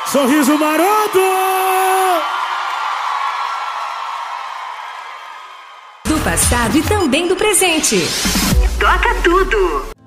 Sorriso maroto! Do passado e também do presente. Toca tudo!